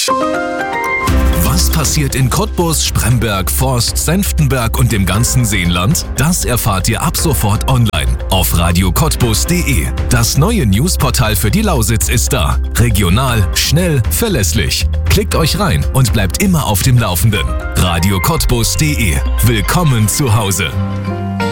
Was passiert in Cottbus, Spremberg, Forst, Senftenberg und dem ganzen Seenland? Das erfahrt ihr ab sofort online auf radiocottbus.de. Das neue Newsportal für die Lausitz ist da. Regional, schnell, verlässlich. Klickt euch rein und bleibt immer auf dem Laufenden. radiocottbus.de. Willkommen zu Hause.